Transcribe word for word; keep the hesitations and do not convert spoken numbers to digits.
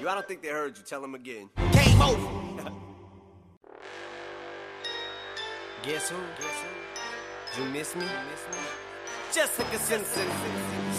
I don't think they heard you. Tell them again. Game over. Guess who? Guess who? You miss me? Miss me? Jessica Simpson.